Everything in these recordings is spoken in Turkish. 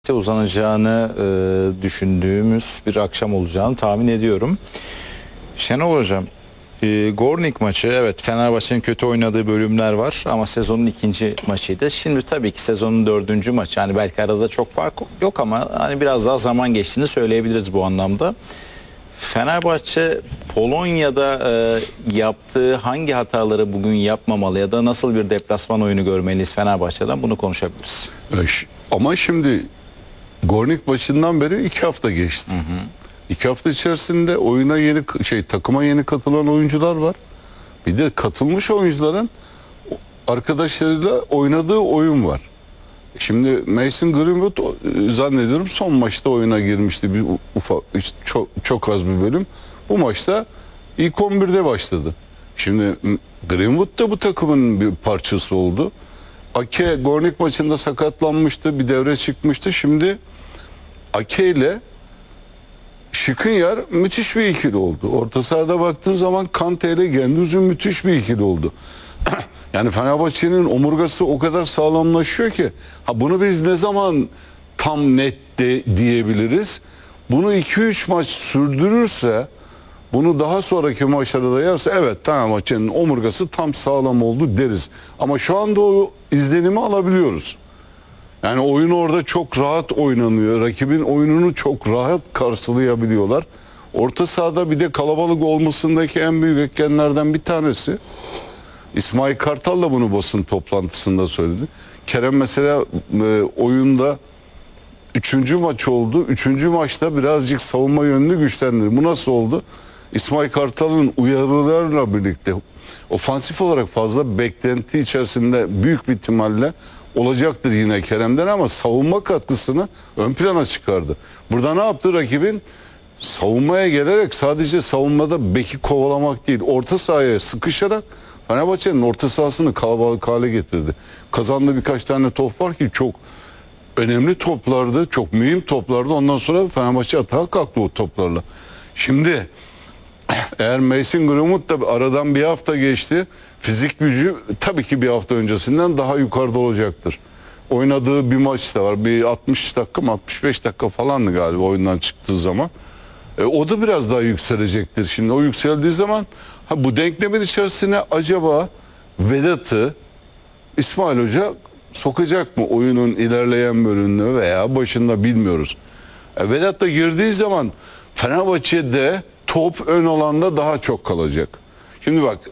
uzanacağını düşündüğümüz bir akşam olacağını tahmin ediyorum. Şenol Hocam, Gornik maçı, evet, Fenerbahçe'nin kötü oynadığı bölümler var ama sezonun ikinci maçıydı. Şimdi tabii ki sezonun dördüncü maçı. Yani belki arada çok fark yok ama hani biraz daha zaman geçtiğini söyleyebiliriz bu anlamda. Fenerbahçe Polonya'da yaptığı hangi hataları bugün yapmamalı ya da nasıl bir deplasman oyunu görmeliyiz Fenerbahçe'den, bunu konuşabiliriz. Ama şimdi Gornik başından beri 2 hafta geçti. 2 hafta içerisinde oyuna takıma yeni katılan oyuncular var. Bir de katılmış oyuncuların arkadaşlarıyla oynadığı oyun var. Şimdi Mason Greenwood zannediyorum son maçta oyuna girmişti, bir ufak çok az bir bölüm. Bu maçta ilk 11'de başladı. Şimdi Greenwood da bu takımın bir parçası oldu. Ake Gornik maçında sakatlanmıştı, bir devre çıkmıştı. Şimdi Ake ile Skriniar müthiş bir ikili oldu. Orta sahada baktığın zaman Kante ile Gendouzi müthiş bir ikili oldu. Yani Fenerbahçe'nin omurgası o kadar sağlamlaşıyor ki, bunu biz ne zaman tam net diyebiliriz? Bunu 2-3 maç sürdürürse, bunu daha sonraki maçlarda da yerse, evet, Fenerbahçe'nin omurgası tam sağlam oldu deriz. Ama şu anda o izlenimi alabiliyoruz. Yani oyun orada çok rahat oynanıyor. Rakibin oyununu çok rahat karşılayabiliyorlar. Orta sahada bir de kalabalık olmasındaki en büyük etkenlerden bir tanesi. İsmail Kartal da bunu basın toplantısında söyledi. Kerem mesela oyunda 3. maç oldu. 3. maçta birazcık savunma yönlü güçlendi. Bu nasıl oldu? İsmail Kartal'ın uyarılarla birlikte ofansif olarak fazla beklenti içerisinde büyük bir ihtimalle olacaktır yine Kerem'den, ama savunma katkısını ön plana çıkardı. Burada ne yaptı rakibin? Savunmaya gelerek sadece savunmada beki kovalamak değil, orta sahaya sıkışarak Fenerbahçe'nin orta sahasını kalabalık hale getirdi. Kazandığı birkaç tane top var ki çok önemli toplardı, çok mühim toplardı. Ondan sonra Fenerbahçe atağa kalktı o toplarla. Şimdi eğer Mason Greenwood da aradan bir hafta geçti, fizik gücü tabii ki bir hafta öncesinden daha yukarıda olacaktır. Oynadığı bir maç da var. Bir 60 dakika mı 65 dakika falandı galiba oyundan çıktığı zaman. O da biraz daha yükselecektir. Şimdi o yükseldiği zaman bu denklemin içerisine acaba Vedat'ı İsmail Hoca sokacak mı oyunun ilerleyen bölümünde veya başında, bilmiyoruz. Vedat da girdiği zaman Fenerbahçe'de top ön alanda daha çok kalacak. Şimdi bak,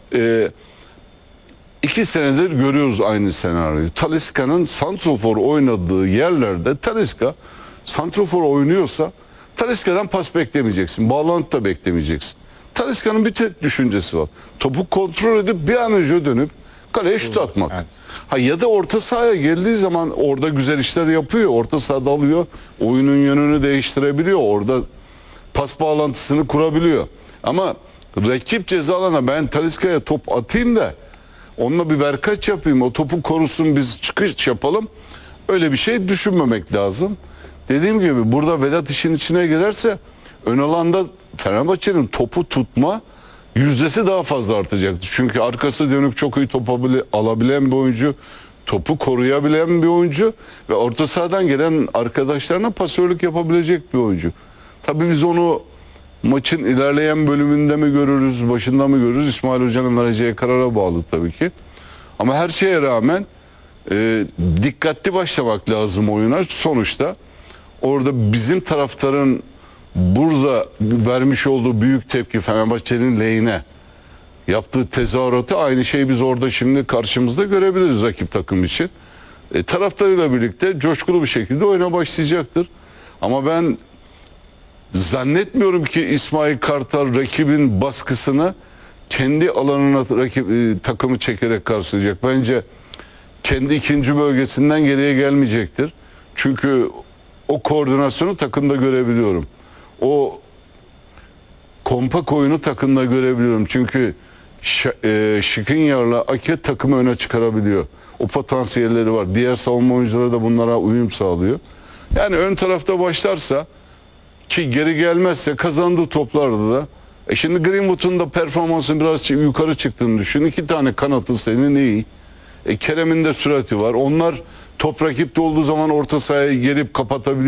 2 senedir görüyoruz aynı senaryoyu. Talisca'nın santrofor oynadığı yerlerde Talisca santrofor oynuyorsa Talisca'dan pas beklemeyeceksin. Bağlantı da beklemeyeceksin. Talisca'nın bir tek düşüncesi var. Topu kontrol edip bir an önce dönüp kaleye şut atmak. Evet. Ya da orta sahaya geldiği zaman orada güzel işler yapıyor. Orta sahada alıyor. Oyunun yönünü değiştirebiliyor. Orada pas bağlantısını kurabiliyor. Ama rakip ceza alanına ben Talisca'ya top atayım da onunla bir verkaç yapayım, o topu korusun, biz çıkış yapalım, öyle bir şey düşünmemek lazım. Dediğim gibi burada Vedat işin içine girerse ön alanda Fenerbahçe'nin topu tutma yüzdesi daha fazla artacaktır. Çünkü arkası dönük çok iyi top alabilen bir oyuncu, topu koruyabilen bir oyuncu ve orta sahadan gelen arkadaşlarına pasörlük yapabilecek bir oyuncu. Tabii biz onu maçın ilerleyen bölümünde mi görürüz, başında mı görürüz? İsmail Hoca'nın vereceği karara bağlı tabii ki. Ama her şeye rağmen dikkatli başlamak lazım oyuna. Sonuçta orada bizim taraftarın burada vermiş olduğu büyük tepki, Fenerbahçe'nin lehine yaptığı tezahüratı, aynı şeyi biz orada şimdi karşımızda görebiliriz rakip takım için. Taraftarıyla birlikte coşkulu bir şekilde oyuna başlayacaktır. Ama ben zannetmiyorum ki İsmail Kartal rakibin baskısını kendi alanına takımı çekerek karşılayacak. Bence kendi ikinci bölgesinden geriye gelmeyecektir. Çünkü o koordinasyonu takımda görebiliyorum. O kompak oyunu takımda görebiliyorum. Çünkü Skriniar'la Ake takımı öne çıkarabiliyor. O potansiyelleri var. Diğer savunma oyuncuları da bunlara uyum sağlıyor. Yani ön tarafta başlarsa, ki geri gelmezse kazandığı toplarda da şimdi Greenwood'un da performansının biraz yukarı çıktığını düşün. 2 tane kanatı senin iyi. Kerem'in de sürati var. Onlar top rakipte olduğu zaman orta sahaya gelip kapatabiliyor.